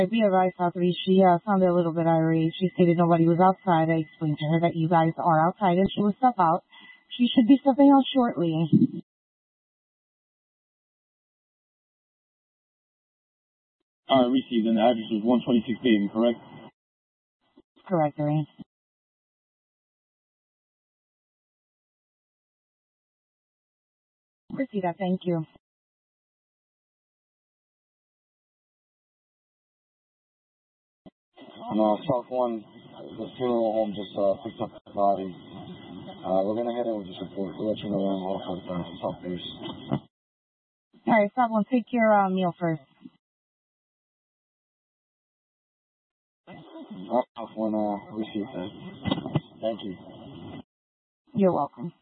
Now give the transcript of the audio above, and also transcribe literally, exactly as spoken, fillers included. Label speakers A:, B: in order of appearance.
A: Be advised, Southeast, she uh, sounded a little bit irate. She stated nobody was outside. I explained to her that you guys are outside and she will step out. She should be stepping out shortly.
B: All right, received. And the address was one twenty-six Baby, correct?
A: Correct, Doreen. Proceed, thank you.
C: No, South one, the funeral home just uh, picked up the body. Uh, we're going to head in with this report. We'll let you know when we're off with uh, South base.
A: All right, South one, take your uh, meal first.
C: South one, uh, received that. Thank you.
A: You're welcome.